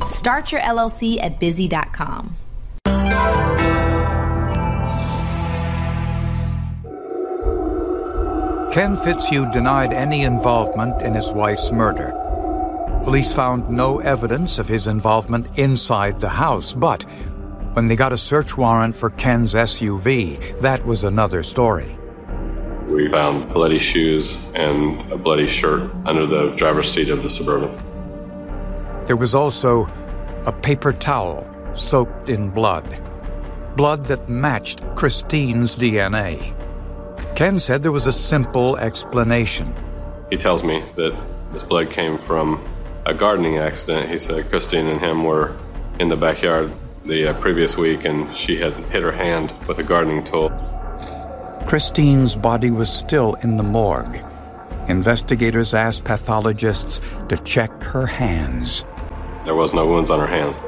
Start your LLC at busy.com. Ken Fitzhugh denied any involvement in his wife's murder. Police found no evidence of his involvement inside the house, but when they got a search warrant for Ken's SUV, that was another story. We found bloody shoes and a bloody shirt under the driver's seat of the Suburban. There was also a paper towel soaked in blood that matched Christine's DNA. Ken said there was a simple explanation. He tells me that this blood came from a gardening accident. He said Christine and him were in the backyard the previous week, and she had hit her hand with a gardening tool. Christine's body was still in the morgue. Investigators asked pathologists to check her hands. There was no wounds on her hands.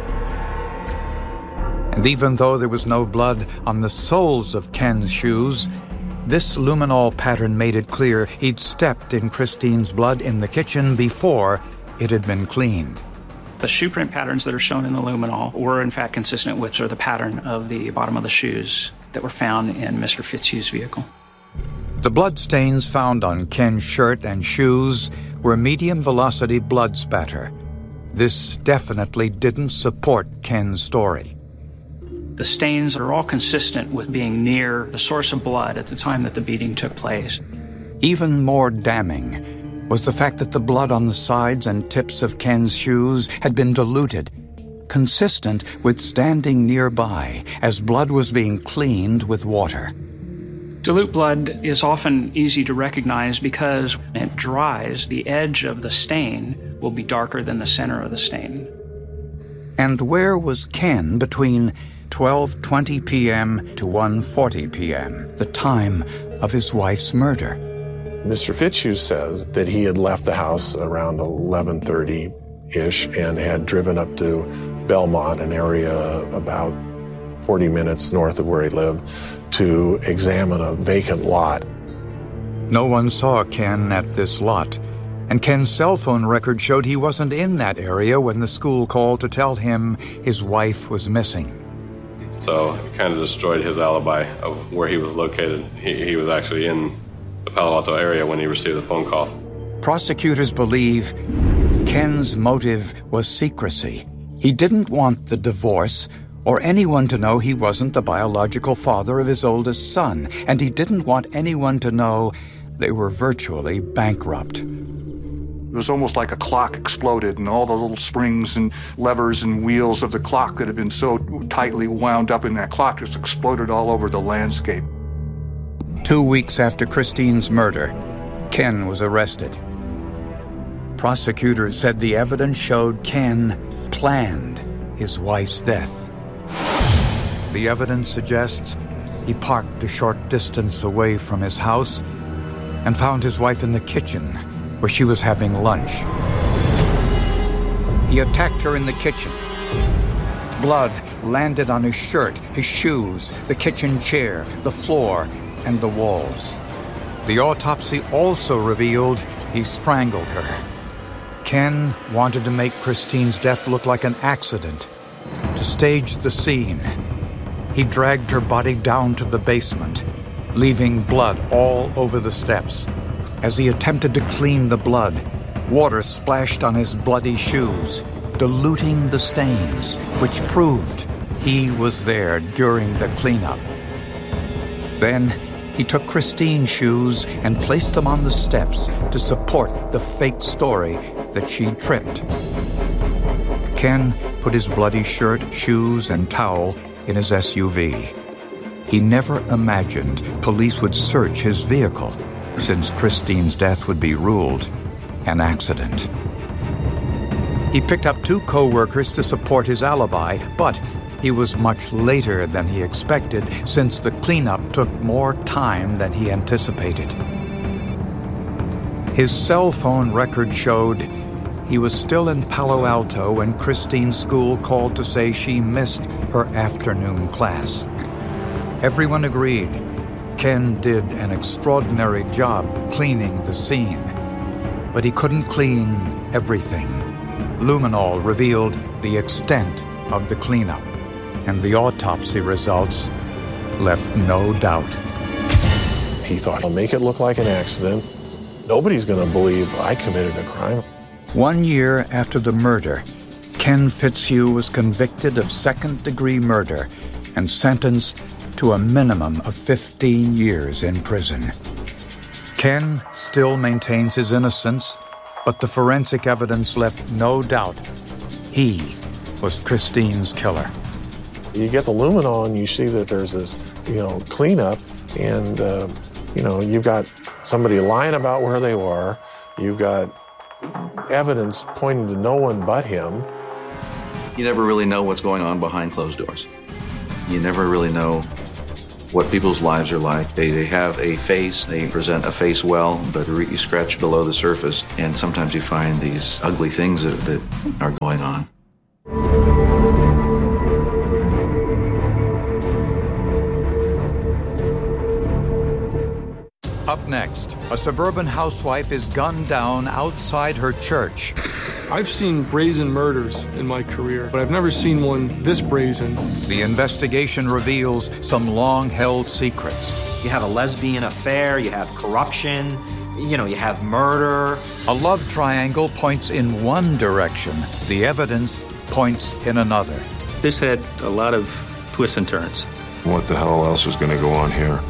And even though there was no blood on the soles of Ken's shoes, this luminol pattern made it clear he'd stepped in Christine's blood in the kitchen before it had been cleaned. The shoe print patterns that are shown in the luminol were in fact consistent with the pattern of the bottom of the shoes that were found in Mr. Fitzhugh's vehicle. The blood stains found on Ken's shirt and shoes were medium-velocity blood spatter. This definitely didn't support Ken's story. The stains are all consistent with being near the source of blood at the time that the beating took place. Even more damning was the fact that the blood on the sides and tips of Ken's shoes had been diluted, consistent with standing nearby as blood was being cleaned with water. Dilute blood is often easy to recognize because when it dries, the edge of the stain will be darker than the center of the stain. And where was Ken between 12:20 p.m. to 1:40 p.m., the time of his wife's murder? Mr. Fitzhugh says that he had left the house around 11:30-ish and had driven up to Belmont, an area about 40 minutes north of where he lived, to examine a vacant lot. No one saw Ken at this lot, and Ken's cell phone record showed he wasn't in that area when the school called to tell him his wife was missing. So it kind of destroyed his alibi of where he was located. He was actually in the Palo Alto area when he received the phone call. Prosecutors believe Ken's motive was secrecy. He didn't want the divorce or anyone to know he wasn't the biological father of his oldest son, and he didn't want anyone to know they were virtually bankrupt. It was almost like a clock exploded, and all the little springs and levers and wheels of the clock that had been so tightly wound up in that clock just exploded all over the landscape. 2 weeks after Christine's murder, Ken was arrested. Prosecutors said the evidence showed Ken planned his wife's death. The evidence suggests he parked a short distance away from his house and found his wife in the kitchen where she was having lunch. He attacked her in the kitchen. Blood landed on his shirt, his shoes, the kitchen chair, the floor, and the walls. The autopsy also revealed he strangled her. Ken wanted to make Christine's death look like an accident. To stage the scene, he dragged her body down to the basement, leaving blood all over the steps. As he attempted to clean the blood, water splashed on his bloody shoes, diluting the stains, which proved he was there during the cleanup. Then he took Christine's shoes and placed them on the steps to support the fake story that she'd tripped. Ken put his bloody shirt, shoes, and towel in his SUV. He never imagined police would search his vehicle, since Christine's death would be ruled an accident. He picked up 2 co-workers to support his alibi, but he was much later than he expected, since the cleanup took more time than he anticipated. His cell phone record showed he was still in Palo Alto when Christine's school called to say she missed her afternoon class. Everyone agreed Ken did an extraordinary job cleaning the scene, but he couldn't clean everything. luminol revealed the extent of the cleanup, and the autopsy results left no doubt. He thought, I'll make it look like an accident. Nobody's going to believe I committed a crime. 1 year after the murder, Ken Fitzhugh was convicted of second-degree murder and sentenced to a minimum of 15 years in prison. Ken still maintains his innocence, but the forensic evidence left no doubt he was Christine's killer. You get the luminol and you see that there's this, cleanup, and, you've got somebody lying about where they were. You've got evidence pointing to no one but him. You never really know what's going on behind closed doors. You never really know what people's lives are like. They have a face, they present a face well, but you scratch below the surface, and sometimes you find these ugly things that are going on. Up next, a suburban housewife is gunned down outside her church. I've seen brazen murders in my career, but I've never seen one this brazen. The investigation reveals some long-held secrets. You have a lesbian affair, you have corruption, you have murder. A love triangle points in one direction. The evidence points in another. This had a lot of twists and turns. What the hell else is going to go on here?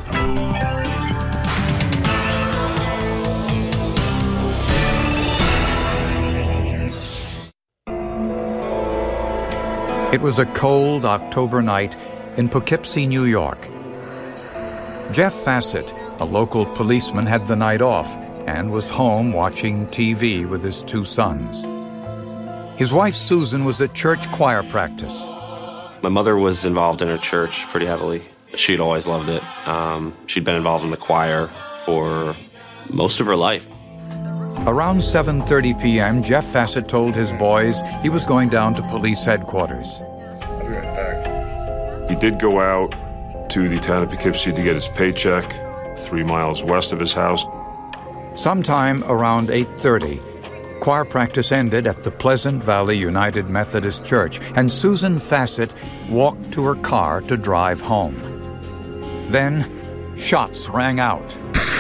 It was a cold October night in Poughkeepsie, New York. Jeff Fassett, a local policeman, had the night off and was home watching TV with his two sons. His wife, Susan, was at church choir practice. My mother was involved in her church pretty heavily. She'd always loved it. She'd been involved in the choir for most of her life. Around 7:30 p.m., Jeff Fassett told his boys he was going down to police headquarters. I'll be right back. He did go out to the town of Poughkeepsie to get his paycheck, 3 miles west of his house. Sometime around 8:30, choir practice ended at the Pleasant Valley United Methodist Church, and Susan Fassett walked to her car to drive home. Then, shots rang out.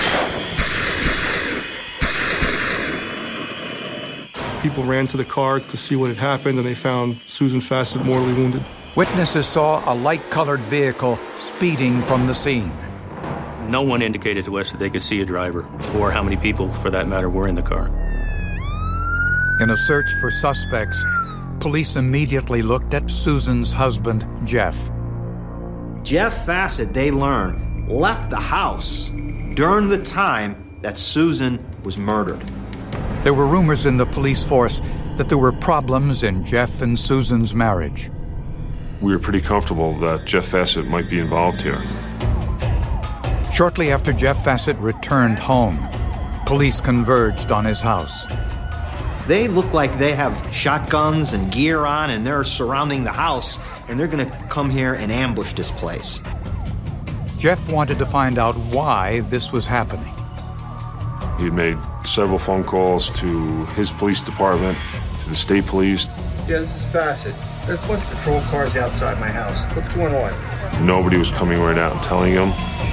People ran to the car to see what had happened, and they found Susan Fassett mortally wounded. Witnesses saw a light-colored vehicle speeding from the scene. No one indicated to us that they could see a driver, or how many people, for that matter, were in the car. In a search for suspects, police immediately looked at Susan's husband, Jeff. Jeff Fassett, they learned, left the house during the time that Susan was murdered. There were rumors in the police force that there were problems in Jeff and Susan's marriage. We were pretty comfortable that Jeff Fassett might be involved here. Shortly after Jeff Fassett returned home, police converged on his house. They look like they have shotguns and gear on, and they're surrounding the house, and they're going to come here and ambush this place. Jeff wanted to find out why this was happening. He had made several phone calls to his police department, to the state police. Yeah, this is Fassett. There's a bunch of patrol cars outside my house. What's going on? Nobody was coming right out and telling him.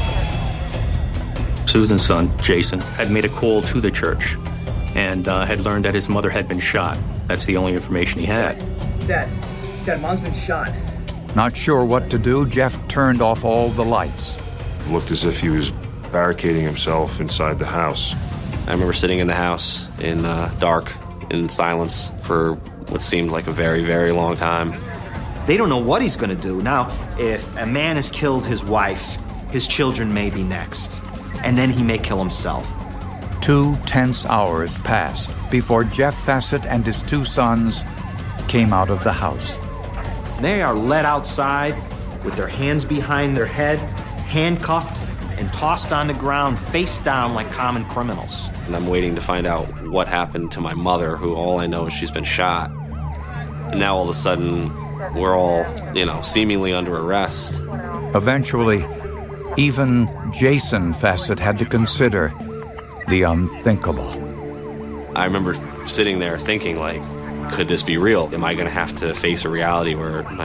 Susan's son, Jason, had made a call to the church and had learned that his mother had been shot. That's the only information he had. Dad, Mom's been shot. Not sure what to do, Jeff turned off all the lights. It looked as if he was barricading himself inside the house. I remember sitting in the house in dark, in silence, for what seemed like a very, very long time. They don't know what he's going to do. Now, if a man has killed his wife, his children may be next. And then he may kill himself. 2 tense hours passed before Jeff Fassett and his 2 sons came out of the house. They are led outside with their hands behind their head, handcuffed, and tossed on the ground face down like common criminals. And I'm waiting to find out what happened to my mother, who all I know is she's been shot. And now all of a sudden, we're all, seemingly under arrest. Eventually, even Jason Fassett had to consider the unthinkable. I remember sitting there thinking, could this be real? Am I going to have to face a reality where my